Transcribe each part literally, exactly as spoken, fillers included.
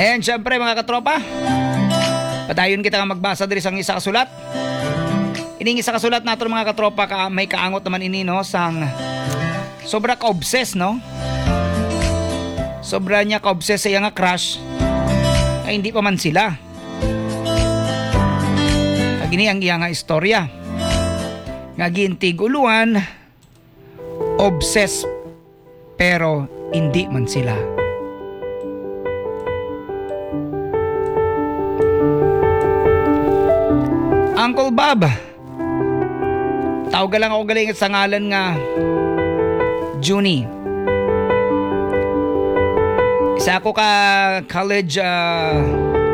And syempre mga katropa, padayon kita nga magbasa diri sang isa kasulat. Ining isa kasulat nato mga katropa ka may kaangot naman ini no sang sobra ka obsess no. Sobra niya ka obsess sa iya nga crush. Ay hindi pa man sila. Kagini ang iya nga istorya. Nga gintig uluan, obsess pero hindi man sila. Uncle Bob, tawag lang ako galing sa ngalan nga Junie. Isa ako ka college uh,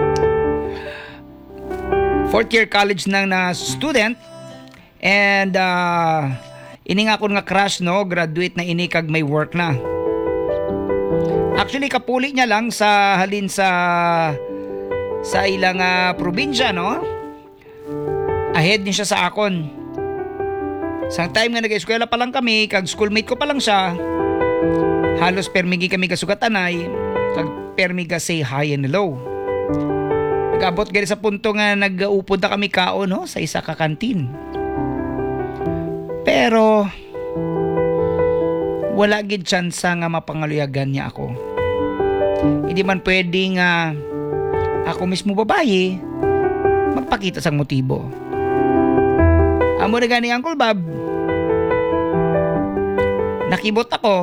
fourth year college nang na student. And uh, ini nga ako nga crush no, graduate na ini kag may work na. Actually kapuli niya lang sa halin sa sa ilang uh, probinsya no. Ahead din siya sa akon. Sang time nga nag-eskwela pa lang kami, kag schoolmate ko pa lang siya. Halos permigi kami kasugatanay, kag permiga say hi and hello. Nag-abot gali sa punto nga nag-upod na kami kao no, sa isa ka kantin. Pero wala gid tsansa nga mapangaluyagan niya ako. Hindi man pwede nga ako mismo babae magpakita sang motibo. Amo na gani Uncle Bob. Nakibot ako.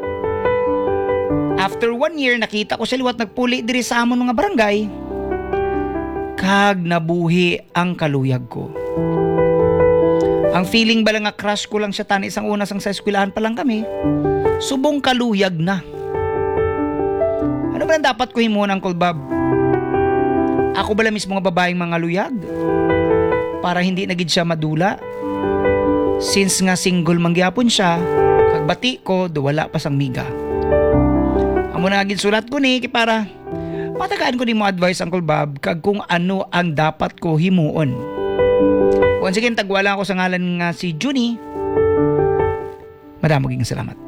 After one year nakita ko siya liwat nagpuli diri sa amon nga barangay. Kag nabuhi ang kaluyag ko. Ang feeling bala nga crush ko lang siya tani isang una sang sa eskwelahan pa lang kami. Subong kaluyag na. Ano ba ang dapat ko himuon Uncle Bob? Ako bala mismo nga babaeng mga luyag? Para hindi nagid siya madula. Since nga single mangyapon siya, kagbati ko do wala pa sang miga. Amo na gid sulat ko ni para matagaan ko ni mo advice Uncle Bob kag kung ano ang dapat ko himuon. Once again tagwala ako sa ngalan nga si Junie. Madamo ging salamat.